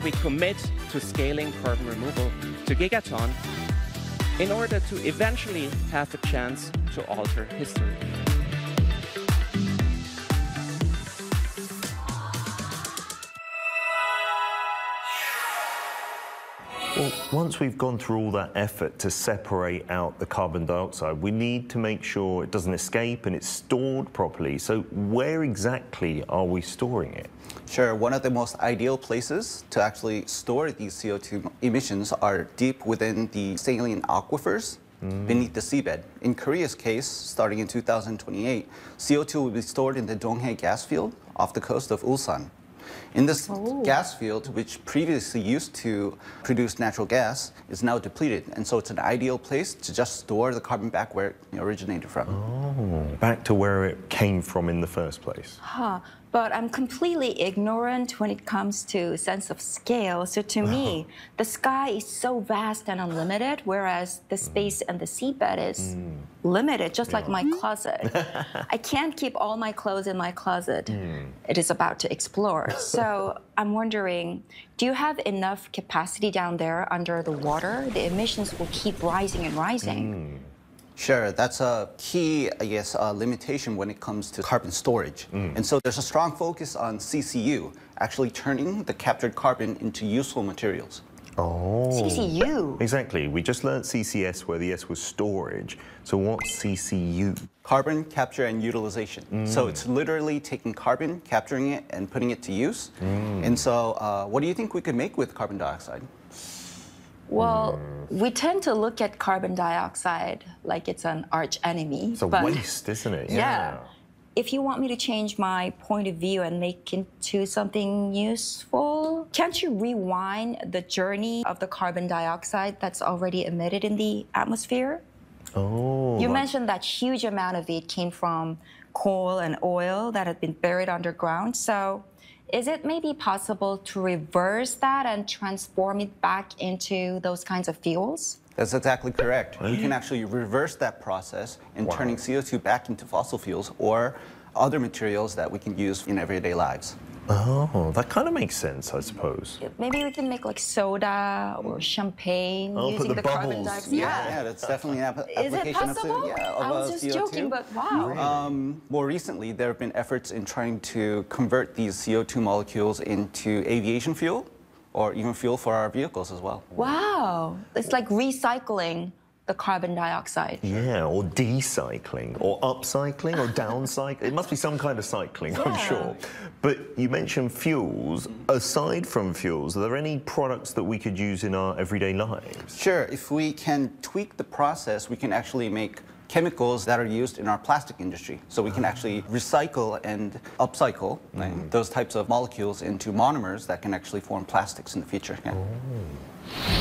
we commit to scaling carbon removal to gigaton in order to eventually have a chance to alter history. Well, once we've gone through all that effort to separate out the carbon dioxide, we need to make sure it doesn't escape and it's stored properly. So where exactly are we storing it? Sure, one of the most ideal places to actually store these CO2 emissions are deep within the saline aquifers beneath the seabed. In Korea's case, starting in 2028, CO2 will be stored in the Donghae gas field off the coast of Ulsan. In this gas field, which previously used to produce natural gas, is now depleted. And so it's an ideal place to just store the carbon back where it originated from. Oh, back to where it came from in the first place. But I'm completely ignorant when it comes to sense of scale. So to me, the sky is so vast and unlimited, whereas the space and the seabed is limited, just like my closet. I can't keep all my clothes in my closet. It is about to explore. So I'm wondering, do you have enough capacity down there under the water? The emissions will keep rising and rising. Sure, that's a key, I guess, limitation when it comes to carbon storage. And so there's a strong focus on CCU, actually turning the captured carbon into useful materials. Oh. CCU? Exactly. We just learned CCS where the S was storage. So what's CCU? Carbon capture and utilization. So it's literally taking carbon, capturing it, and putting it to use. And so what do you think we could make with carbon dioxide? Well, we tend to look at carbon dioxide like it's an arch enemy. It's a waste, isn't it? Yeah. If you want me to change my point of view and make it into something useful, can't you rewind the journey of the carbon dioxide that's already emitted in the atmosphere? Oh. You mentioned that huge amount of it came from coal and oil that had been buried underground. So is it maybe possible to reverse that and transform it back into those kinds of fuels? That's exactly correct. We can actually reverse that process in turning CO2 back into fossil fuels or other materials that we can use in everyday lives. Oh, that kind of makes sense, I suppose. Maybe we can make like soda or champagne using put the carbon bubbles. dioxide. Yeah, that's definitely an Is it application possible? of I was just CO2. joking, but wow. More recently, there have been efforts in trying to convert these CO2 molecules into aviation fuel or even fuel for our vehicles as well. Wow. It's like recycling the carbon dioxide. Yeah, or decycling, or upcycling, or downcycling. It must be some kind of cycling, I'm sure. But you mentioned fuels. Aside from fuels, are there any products that we could use in our everyday lives? Sure. If we can tweak the process, we can actually make chemicals that are used in our plastic industry. So we can actually recycle and upcycle those types of molecules into monomers that can actually form plastics in the future. Yeah.